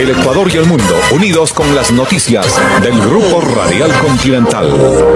El Ecuador y el mundo, unidos con las noticias del Grupo Radial Continental.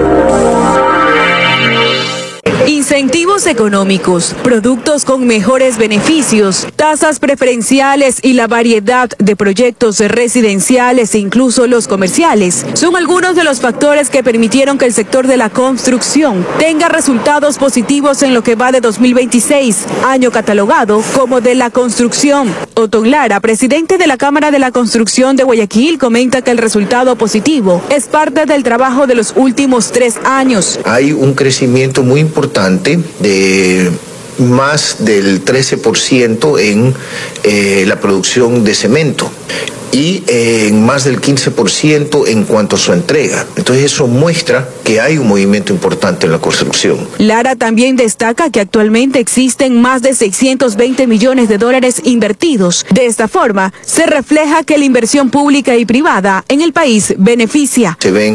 Incentivos económicos, productos con mejores beneficios, tasas preferenciales y la variedad de proyectos residenciales e incluso los comerciales son algunos de los factores que permitieron que el sector de la construcción tenga resultados positivos en lo que va de 2026, año catalogado como de la construcción. Otón Lara, presidente de la Cámara de la Construcción de Guayaquil, comenta que el resultado positivo es parte del trabajo de los últimos 3 años. Hay un crecimiento muy importante de más del 13% en la producción de cemento y en más del 15% en cuanto a su entrega. Entonces eso muestra que hay un movimiento importante en la construcción. Lara también destaca que actualmente existen más de 620 millones de dólares invertidos. De esta forma, se refleja que la inversión pública y privada en el país beneficia. Se ven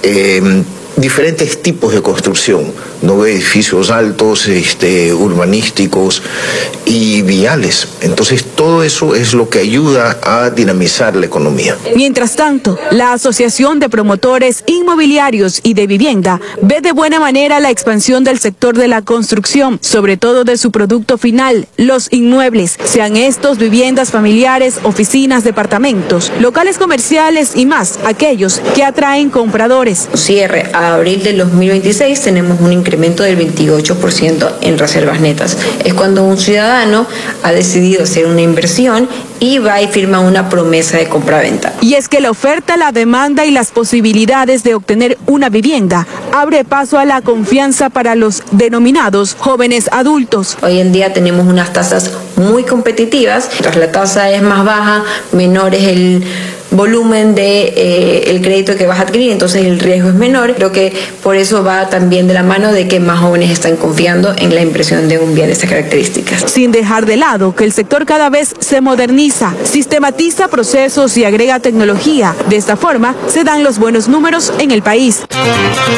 diferentes tipos de construcción, no edificios altos, urbanísticos y viales. Entonces todo eso es lo que ayuda a dinamizar la economía. Mientras tanto, la Asociación de Promotores Inmobiliarios y de Vivienda ve de buena manera la expansión del sector de la construcción, sobre todo de su producto final, los inmuebles, sean estos viviendas familiares, oficinas, departamentos, locales comerciales y más, aquellos que atraen compradores. Cierre a abril del 2026 tenemos un incremento del 28% en reservas netas. Es cuando un ciudadano ha decidido hacer una inversión y va y firma una promesa de compraventa. Y es que la oferta, la demanda y las posibilidades de obtener una vivienda abre paso a la confianza para los denominados jóvenes adultos. Hoy en día tenemos unas tasas muy competitivas. Mientras la tasa es más baja, menor es el volumen de el crédito que vas a adquirir, entonces el riesgo es menor. Creo que por eso va también de la mano de que más jóvenes están confiando en la inversión de un bien de estas características. Sin dejar de lado que el sector cada vez se moderniza, sistematiza procesos y agrega tecnología. De esta forma se dan los buenos números en el país.